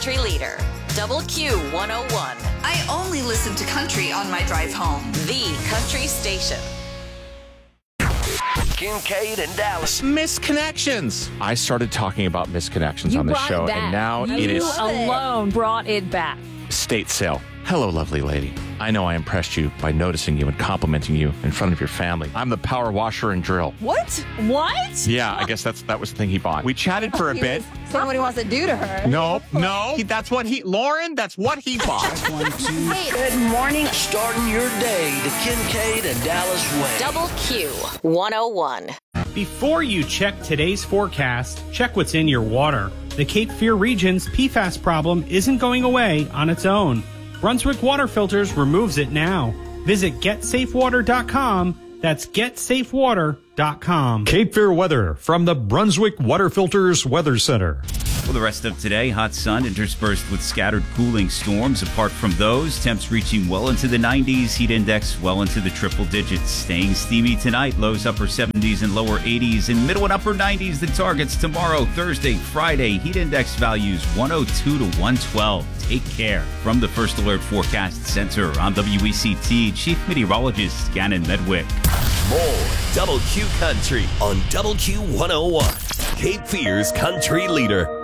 country leader, Double Q 101. I only listen to country on my drive home. The country station. Kincaid and Dallas. Misconnections. I started talking about misconnections on the show, and now it is alone brought it back. state sale. Hello, lovely lady. I know I impressed you by noticing you and complimenting you in front of your family. I'm the power washer and drill. What? Yeah, I guess that was the thing he bought. We chatted for a bit. Saying what he wants to do to her. No. Lauren, that's what he bought. Good morning. Starting your day the Kincaid and Dallas way. Double Q 101. Before you check today's forecast, check what's in your water. The Cape Fear region's PFAS problem isn't going away on its own. Brunswick Water Filters removes it now. Visit GetSafeWater.com. That's GetSafeWater.com. Cape Fear weather from the Brunswick Water Filters Weather Center. For the rest of today, hot sun interspersed with scattered cooling storms. Apart from those, temps reaching well into the 90s, heat index well into the triple digits. Staying steamy tonight, lows upper 70s and lower 80s, and middle and upper 90s the targets tomorrow, Thursday, Friday. Heat index values 102 to 112. Take care. From the First Alert Forecast Center on WECT, Chief Meteorologist Gannon Medwick. More Double Q Country on Double Q 101. Cape Fear's country leader.